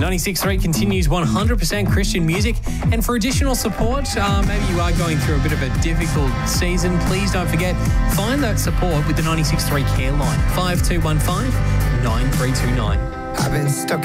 96.3 continues 100% Christian music. And for additional support, maybe you are going through a bit of a difficult season, please don't forget, find that support with the 96.3 Care line, 5215 9329. I've been stuck